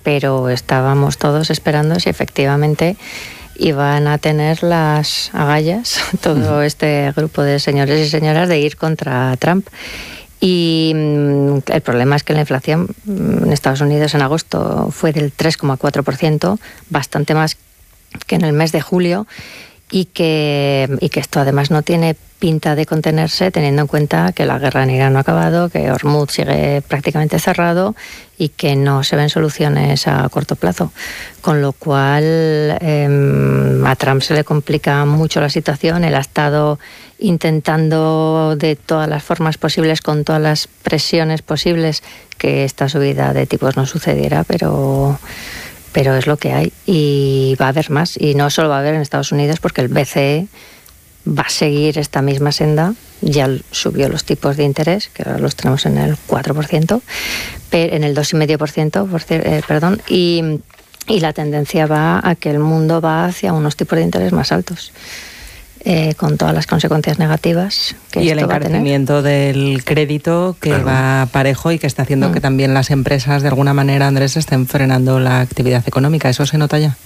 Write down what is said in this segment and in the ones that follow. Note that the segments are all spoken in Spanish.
pero estábamos todos esperando si efectivamente iban a tener las agallas, todo este grupo de señores y señoras, de ir contra Trump. Y el problema es que la inflación en Estados Unidos en agosto fue del 3,4%, bastante más que en el mes de julio, y que esto además no tiene pinta de contenerse, teniendo en cuenta que la guerra en Irán no ha acabado, que Hormuz sigue prácticamente cerrado y que no se ven soluciones a corto plazo. Con lo cual a Trump se le complica mucho la situación. Él ha estado intentando de todas las formas posibles, con todas las presiones posibles, que esta subida de tipos no sucediera, pero es lo que hay, y va a haber más, y no solo va a haber en Estados Unidos, porque el BCE va a seguir esta misma senda. Ya subió los tipos de interés, que ahora los tenemos en el 4%, en el 2,5%, perdón, y la tendencia va a que el mundo va hacia unos tipos de interés más altos, con todas las consecuencias negativas que y esto el encarecimiento del crédito que va parejo y que está haciendo que también las empresas, de alguna manera, Andrés, estén frenando la actividad económica. ¿Eso se nota ya?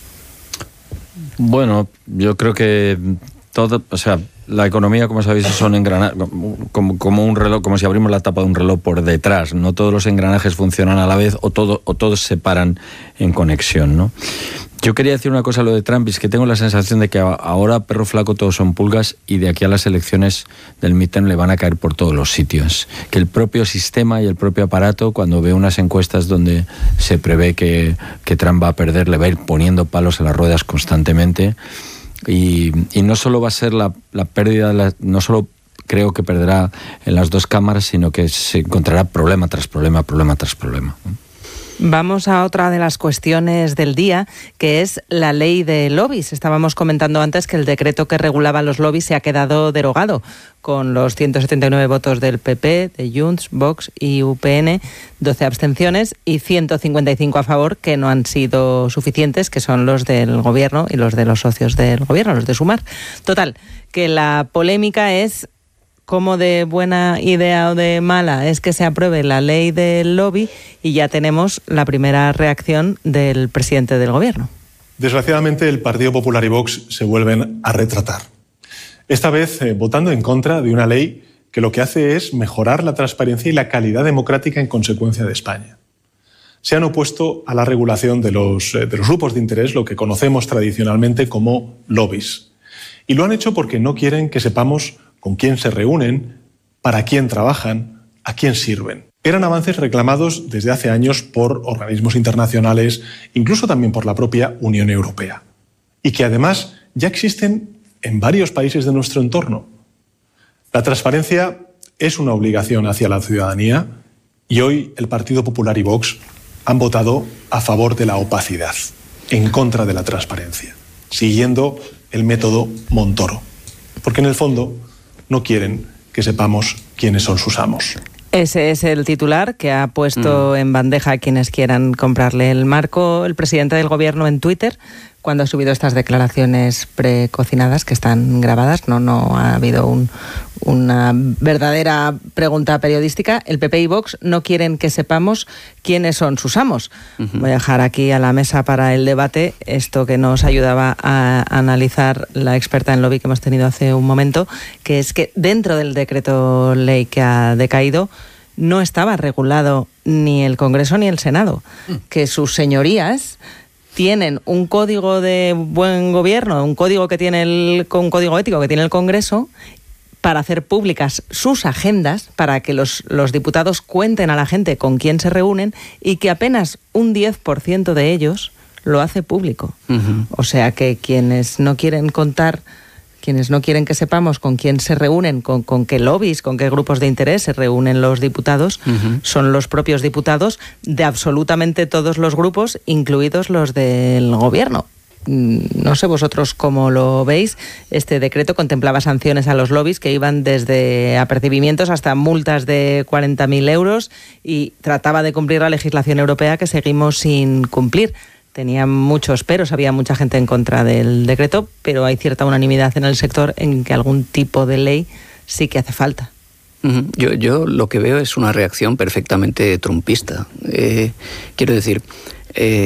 Bueno, yo creo que todo, o sea, la economía, como sabéis, son engranajes, como un reloj, como si abrimos la tapa de un reloj por detrás. No todos los engranajes funcionan a la vez, o todos se paran en conexión, ¿no? Yo quería decir una cosa a lo de Trump, y es que tengo la sensación de que ahora, perro flaco, todos son pulgas, y de aquí a las elecciones del midterm le van a caer por todos los sitios. Que el propio sistema y el propio aparato, cuando ve unas encuestas donde se prevé que Trump va a perder, le va a ir poniendo palos a las ruedas constantemente. Y no solo va a ser la pérdida, no solo creo que perderá en las dos cámaras, sino que se encontrará problema tras problema, problema tras problema. Vamos a otra de las cuestiones del día, que es la ley de lobbies. Estábamos comentando antes que el decreto que regulaba los lobbies se ha quedado derogado, con los 179 votos del PP, de Junts, Vox y UPN, 12 abstenciones y 155 a favor, que no han sido suficientes, que son los del Gobierno y los de los socios del Gobierno, los de Sumar. Total, que la polémica es cómo de buena idea o de mala es que se apruebe la ley del lobby, y ya tenemos la primera reacción del presidente del Gobierno. Desgraciadamente, el Partido Popular y Vox se vuelven a retratar. Esta vez votando en contra de una ley que lo que hace es mejorar la transparencia y la calidad democrática en consecuencia de España. Se han opuesto a la regulación de los grupos de interés, lo que conocemos tradicionalmente como lobbies. Y lo han hecho porque no quieren que sepamos con quién se reúnen, para quién trabajan, a quién sirven. Eran avances reclamados desde hace años por organismos internacionales, incluso también por la propia Unión Europea, y que además ya existen en varios países de nuestro entorno. La transparencia es una obligación hacia la ciudadanía, y hoy el Partido Popular y Vox han votado a favor de la opacidad, en contra de la transparencia, siguiendo el método Montoro, porque en el fondo no quieren que sepamos quiénes son sus amos. Ese es el titular que ha puesto en bandeja a quienes quieran comprarle el marco el presidente del Gobierno en Twitter, cuando ha subido estas declaraciones precocinadas que están grabadas. No ha habido una verdadera pregunta periodística. El PP y Vox no quieren que sepamos quiénes son sus amos. Voy a dejar aquí a la mesa para el debate esto que nos ayudaba a analizar la experta en lobby que hemos tenido hace un momento, que es que dentro del decreto ley que ha decaído no estaba regulado ni el Congreso ni el Senado, que sus señorías tienen un código de buen gobierno, un código ético que tiene el Congreso, para hacer públicas sus agendas, para que los diputados cuenten a la gente con quién se reúnen, y que apenas un 10% de ellos lo hace público. O sea que quienes no quieren que sepamos con quién se reúnen, con qué lobbies, con qué grupos de interés se reúnen los diputados, son los propios diputados de absolutamente todos los grupos, incluidos los del Gobierno. No sé vosotros cómo lo veis. Este decreto contemplaba sanciones a los lobbies que iban desde apercibimientos hasta multas de 40.000 euros, y trataba de cumplir la legislación europea que seguimos sin cumplir. Tenía muchos peros, había mucha gente en contra del decreto, pero hay cierta unanimidad en el sector en que algún tipo de ley sí que hace falta. Yo lo que veo es una reacción perfectamente trumpista. Quiero decir,